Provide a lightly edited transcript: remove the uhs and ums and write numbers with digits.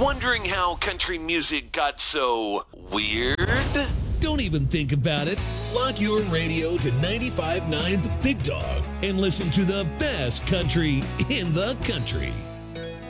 Wondering how country music got so weird? Don't even think about it. Lock your radio to 95.9 The Big Dog and listen to the best country in the country.